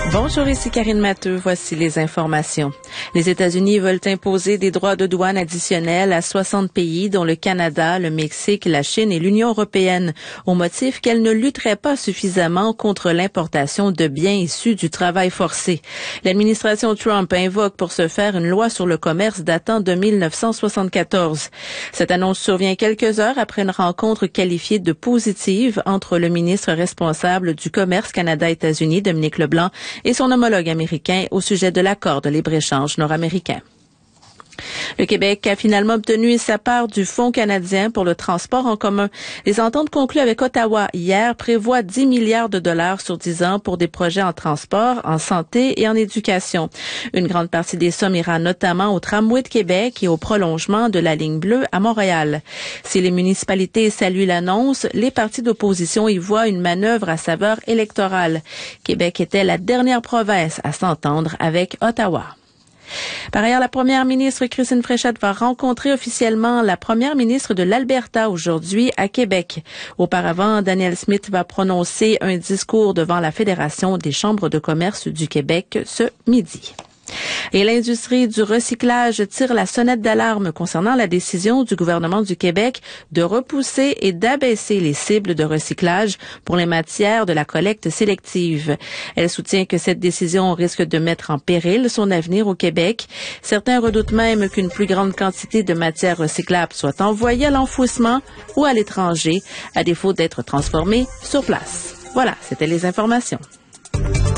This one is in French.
Bonjour, ici Karine Matteux. Voici les informations. Les États-Unis veulent imposer des droits de douane additionnels à 60 pays, dont le Canada, le Mexique, la Chine et l'Union européenne, au motif qu'elles ne lutteraient pas suffisamment contre l'importation de biens issus du travail forcé. L'administration Trump invoque pour ce faire une loi sur le commerce datant de 1974. Cette annonce survient quelques heures après une rencontre qualifiée de positive entre le ministre responsable du commerce Canada-États-Unis, Dominique Leblanc, et son homologue américain au sujet de l'accord de libre-échange nord-américain. Le Québec a finalement obtenu sa part du Fonds canadien pour le transport en commun. Les ententes conclues avec Ottawa hier prévoient 10 milliards de dollars sur 10 ans pour des projets en transport, en santé et en éducation. Une grande partie des sommes ira notamment au tramway de Québec et au prolongement de la ligne bleue à Montréal. Si les municipalités saluent l'annonce, les partis d'opposition y voient une manœuvre à saveur électorale. Québec était la dernière province à s'entendre avec Ottawa. Par ailleurs, la première ministre Christine Fréchette va rencontrer officiellement la première ministre de l'Alberta aujourd'hui à Québec. Auparavant, Danielle Smith va prononcer un discours devant la Fédération des chambres de commerce du Québec ce midi. Et l'industrie du recyclage tire la sonnette d'alarme concernant la décision du gouvernement du Québec de repousser et d'abaisser les cibles de recyclage pour les matières de la collecte sélective. Elle soutient que cette décision risque de mettre en péril son avenir au Québec. Certains redoutent même qu'une plus grande quantité de matières recyclables soit envoyée à l'enfouissement ou à l'étranger, à défaut d'être transformée sur place. Voilà, c'était les informations.